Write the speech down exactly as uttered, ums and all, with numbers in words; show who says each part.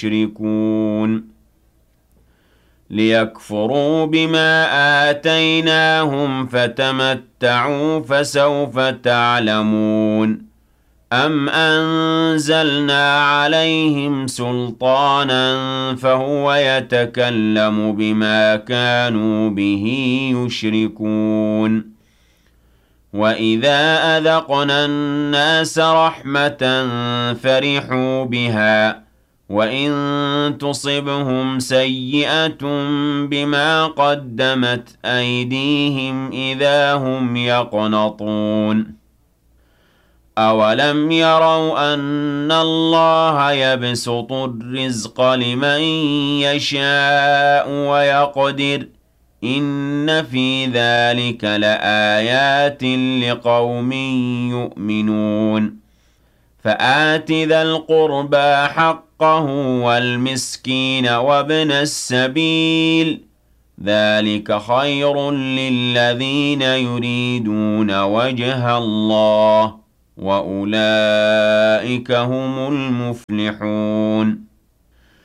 Speaker 1: يشركون ليكفروا بما آتيناهم فتمتعوا فسوف تعلمون أم أنزلنا عليهم سلطانا فهو يتكلم بما كانوا به يشركون وإذا أذقنا الناس رحمة فرحوا بها وإن تصبهم سيئة بما قدمت أيديهم إذا هم يقنطون أولم يروا أن الله يبسط الرزق لمن يشاء ويقدر إن في ذلك لآيات لقوم يؤمنون فآت ذا القربى حقه والمسكين وابن السبيل ذلك خير للذين يريدون وجه الله وأولئك هم المفلحون